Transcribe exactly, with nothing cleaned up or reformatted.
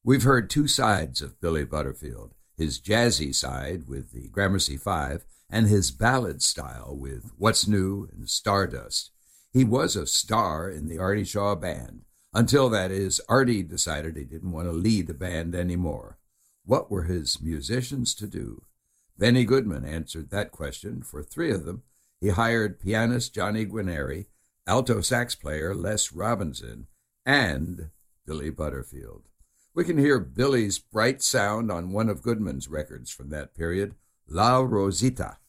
We've heard two sides of Billy Butterfield, his jazzy side with the Gramercy Five and his ballad style with What's New and Stardust. He was a star in the Artie Shaw Band, until, that is, Artie decided he didn't want to lead the band anymore. What were his musicians to do? Benny Goodman answered that question for three of them. He hired pianist Johnny Guarneri, alto sax player Les Robinson, and Billy Butterfield. We can hear Billy's bright sound on one of Goodman's records from that period, La Rosita.